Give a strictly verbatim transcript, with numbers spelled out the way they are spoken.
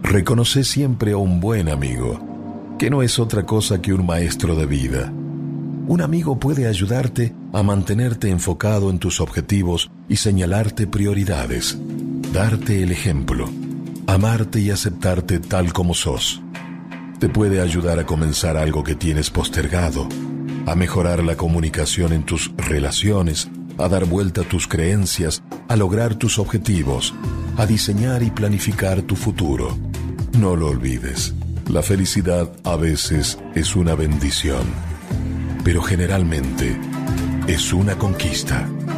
Reconoce siempre a un buen amigo, que no es otra cosa que un maestro de vida. Un amigo puede ayudarte a mantenerte enfocado en tus objetivos y señalarte prioridades, darte el ejemplo, amarte y aceptarte tal como sos. Te puede ayudar a comenzar algo que tienes postergado, a mejorar la comunicación en tus relaciones, a dar vuelta a tus creencias, a lograr tus objetivos, a diseñar y planificar tu futuro. No lo olvides, la felicidad a veces es una bendición, pero generalmente es una conquista.